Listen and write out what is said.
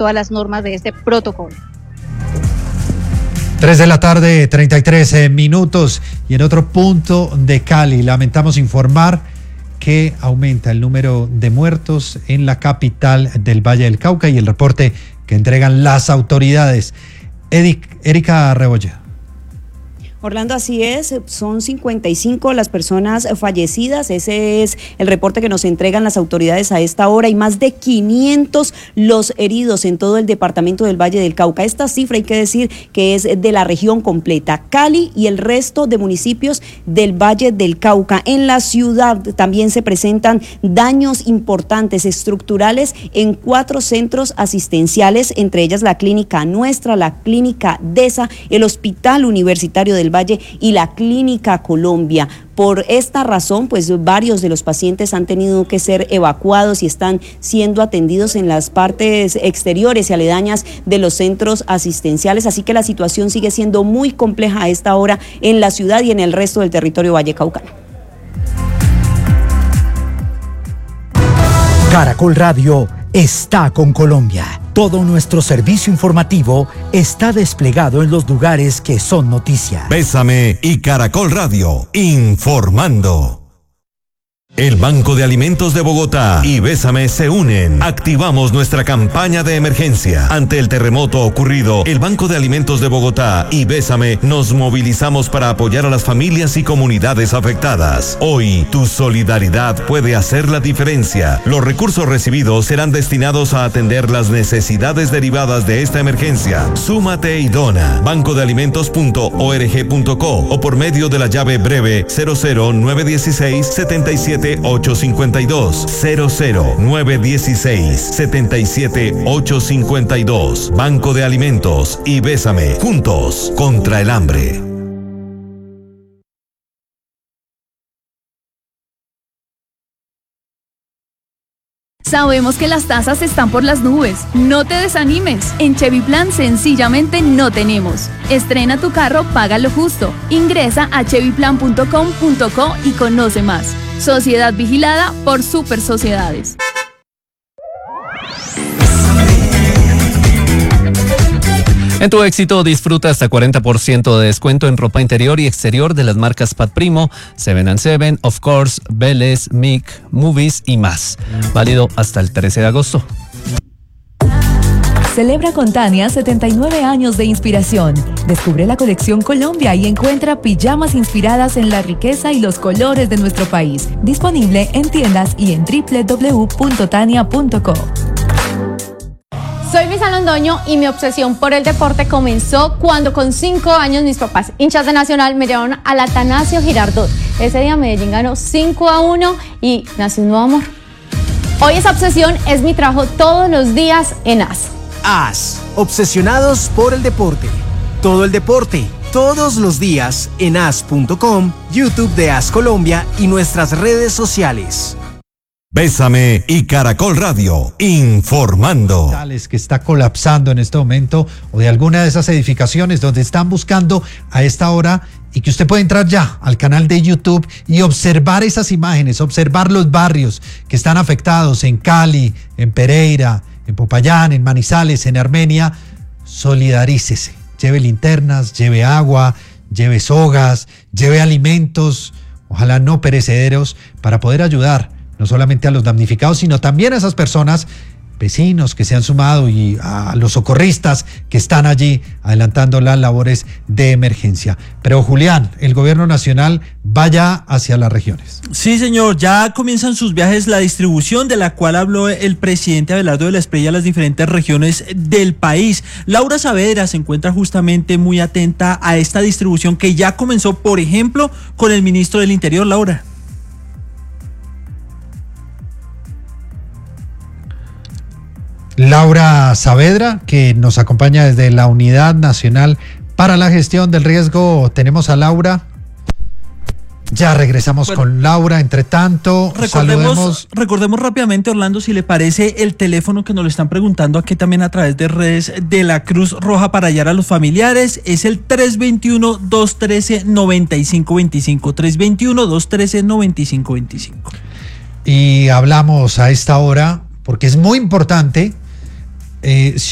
todas las normas de este protocolo. 3:33 p.m. y en otro punto de Cali lamentamos informar que aumenta el número de muertos en la capital del Valle del Cauca y el reporte que entregan las autoridades. Erika Rebolledo. Orlando, así es, son 55 las personas fallecidas, ese es el reporte que nos entregan las autoridades a esta hora y más de 500 los heridos en todo el departamento del Valle del Cauca. Esta cifra hay que decir que es de la región completa, Cali y el resto de municipios del Valle del Cauca. En la ciudad también se presentan daños importantes estructurales en 4 centros asistenciales, entre ellas la Clínica Nuestra, la Clínica DESA, el Hospital Universitario del Valle y la Clínica Colombia. Por esta razón, pues varios de los pacientes han tenido que ser evacuados y están siendo atendidos en las partes exteriores y aledañas de los centros asistenciales, así que la situación sigue siendo muy compleja a esta hora en la ciudad y en el resto del territorio vallecaucano. Caracol Radio está con Colombia. Todo nuestro servicio informativo está desplegado en los lugares que son noticia. Bésame y Caracol Radio, informando. El Banco de Alimentos de Bogotá y Bésame se unen. Activamos nuestra campaña de emergencia. Ante el terremoto ocurrido, el Banco de Alimentos de Bogotá y Bésame nos movilizamos para apoyar a las familias y comunidades afectadas. Hoy, tu solidaridad puede hacer la diferencia. Los recursos recibidos serán destinados a atender las necesidades derivadas de esta emergencia. Súmate y dona. bancodealimentos.org.co o por medio de la llave breve 00916 77 852 00916 77 852. Banco de Alimentos y Bésame, juntos contra el hambre. Sabemos que las tasas están por las nubes. No te desanimes. En Chevy Plan sencillamente no tenemos. Estrena tu carro, paga lo justo. Ingresa a chevyplan.com.co y conoce más. Sociedad vigilada por Super Sociedades. En tu éxito disfruta hasta 40% de descuento en ropa interior y exterior de las marcas Pat Primo, 7&7, Of Course, Vélez, Mic, Movies y más. Válido hasta el 13 de agosto. Celebra con Tania 79 años de inspiración. Descubre la colección Colombia y encuentra pijamas inspiradas en la riqueza y los colores de nuestro país. Disponible en tiendas y en www.tania.co. Soy Luisa Londoño y mi obsesión por el deporte comenzó cuando con 5 años mis papás, hinchas de Nacional, me llevaron al Atanasio Girardot. Ese día Medellín ganó 5-1 y nació un nuevo amor. Hoy esa obsesión es mi trabajo todos los días en AS. AS, obsesionados por el deporte. Todo el deporte, todos los días en as.com, YouTube de AS Colombia y nuestras redes sociales. Bésame y Caracol Radio, informando. Que está colapsando en este momento o de alguna de esas edificaciones donde están buscando a esta hora y que usted puede entrar ya al canal de YouTube y observar esas imágenes, observar los barrios que están afectados en Cali, en Pereira, en Popayán, en Manizales, en Armenia. Solidarícese, lleve linternas, lleve agua, lleve sogas, lleve alimentos, ojalá no perecederos, para poder ayudar no solamente a los damnificados, sino también a esas personas, vecinos que se han sumado y a los socorristas que están allí adelantando las labores de emergencia. Pero Julián, el gobierno nacional va ya hacia las regiones. Sí, señor, ya comienzan sus viajes, la distribución de la cual habló el presidente Abelardo de la Espriella a las diferentes regiones del país. Laura Saavedra se encuentra justamente muy atenta a esta distribución que ya comenzó, por ejemplo, con el ministro del Interior, Laura. Laura Saavedra, que nos acompaña desde la Unidad Nacional para la Gestión del Riesgo. Tenemos a Laura. Ya regresamos con Laura. Entre tanto, recordemos rápidamente, Orlando, si le parece, el teléfono que nos lo están preguntando aquí también a través de redes de la Cruz Roja para hallar a los familiares. Es el 321-213-9525. 321-213-9525. Y hablamos a esta hora porque es muy importante.